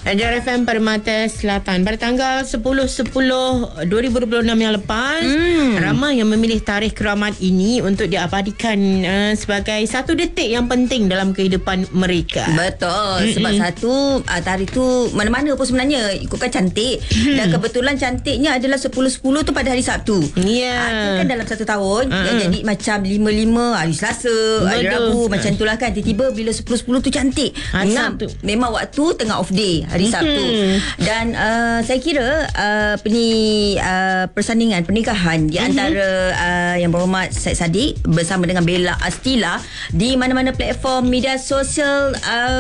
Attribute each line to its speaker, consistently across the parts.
Speaker 1: Jar FM Permata Selatan pada tanggal 10/10/2026 yang lepas, ramai yang memilih tarikh keramat ini untuk diabadikan sebagai satu detik yang penting dalam kehidupan mereka.
Speaker 2: Betul. Sebab satu tarikh tu mana-mana pun sebenarnya ikutkan cantik. Dan kebetulan cantiknya adalah 10/10 tu pada hari Sabtu.
Speaker 1: Ya.
Speaker 2: Kan dalam satu tahun jadi macam 5/5 hari Selasa, hari Rabu, macam itulah kan. Tiba-tiba bila 10/10 tu cantik. Memang waktu tengah off day hari Sabtu. Dan saya kira persandingan pernikahan di antara Yang Berhormat Syed Saddiq bersama dengan Bella Astila di mana-mana platform media sosial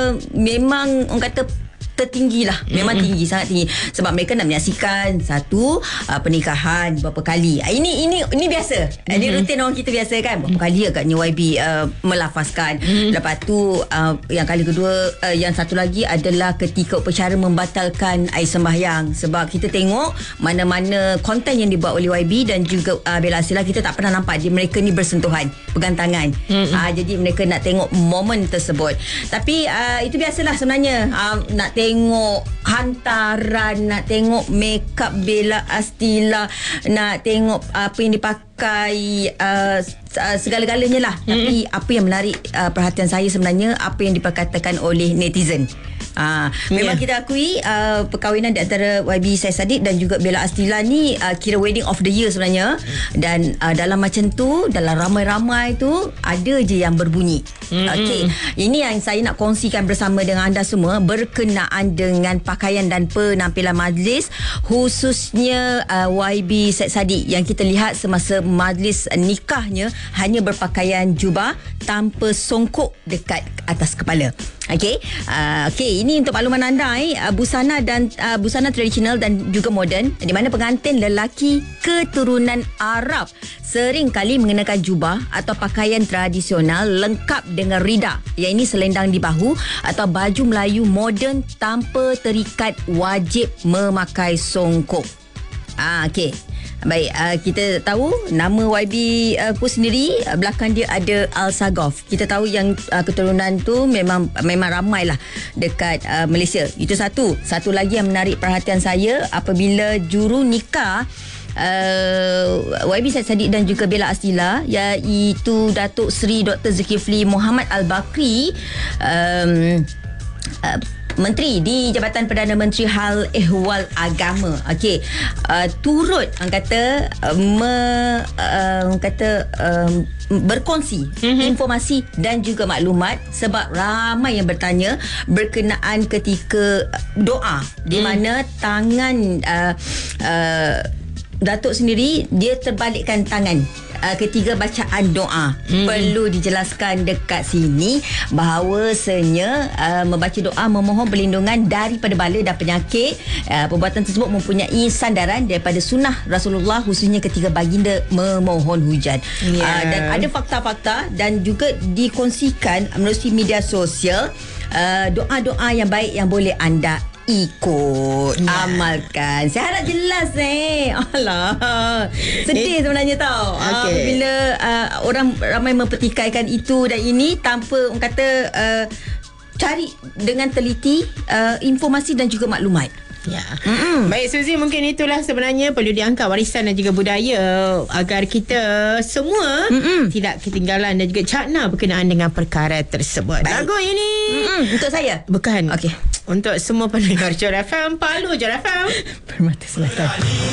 Speaker 2: memang orang kata tertinggi lah. Memang tinggi, sangat tinggi. Sebab mereka nak menyaksikan satu pernikahan berapa kali. Ini biasa. Ini rutin orang kita biasa kan. Berapa kali agaknya YB melafazkan. Lepas tu yang kali kedua, yang satu lagi adalah ketika upacara membatalkan air sembahyang. Sebab kita tengok mana-mana konten yang dibuat oleh YB dan juga Bella Astila, kita tak pernah nampak mereka ni bersentuhan, pegang tangan. Jadi mereka nak tengok momen tersebut. Tapi itu biasalah sebenarnya. Nak tengok hantaran, nak tengok makeup Bella Astila, nak tengok apa yang dipakai, segala-galanya lah. Tapi apa yang menarik perhatian saya sebenarnya, apa yang diperkatakan oleh netizen. Memang kita akui perkahwinan di antara YB Syed Saddiq dan juga Bella Astila ni kira wedding of the year sebenarnya. Dan dalam macam tu, dalam ramai-ramai tu, ada je yang berbunyi. Okey, ini yang saya nak kongsikan bersama dengan anda semua berkenaan dengan pakaian dan penampilan majlis, khususnya YB Syed Saddiq yang kita lihat semasa majlis nikahnya hanya berpakaian jubah tanpa songkok dekat atas kepala. Okey, ini untuk makluman anda, busana tradisional dan juga moden, di mana pengantin lelaki keturunan Arab sering kali mengenakan jubah atau pakaian tradisional lengkap dengan rida, yang ini selendang di bahu, atau baju Melayu moden tanpa terikat wajib memakai songkok. Okey. Baik, kita tahu nama YB pun sendiri, belakang dia ada Alsagoff. Kita tahu yang keturunan tu memang ramai lah dekat Malaysia. Itu satu. Satu lagi yang menarik perhatian saya apabila juru nikah YB Syed Saddiq dan juga Bella Astila, iaitu Datuk Seri Dr. Zulkifli Mohamed Al-Bakri, Menteri di Jabatan Perdana Menteri Hal Ehwal Agama, turut berkongsi informasi dan juga maklumat, sebab ramai yang bertanya berkenaan ketika doa, di mana tangan Datuk sendiri dia terbalikkan tangan ketika bacaan doa. Perlu dijelaskan dekat sini bahawasanya membaca doa memohon perlindungan daripada bala dan penyakit. Perbuatan tersebut mempunyai sandaran daripada sunnah Rasulullah, khususnya ketika baginda memohon hujan. Dan ada fakta-fakta dan juga dikongsikan melalui media sosial doa-doa yang baik yang boleh anda amalkan. Saya harap jelas Alah, sedih sebenarnya tau. Bila orang ramai mempertikaikan itu dan ini tanpa orang kata cari dengan teliti informasi dan juga maklumat. Baik Suzy, mungkin itulah sebenarnya perlu diangkat warisan dan juga budaya agar kita semua tidak ketinggalan dan juga cakna berkenaan dengan perkara tersebut. Lagu ini untuk saya?
Speaker 1: Bukan. Untuk semua pendengar Jar FM, Palu Jar FM Permata Selatan.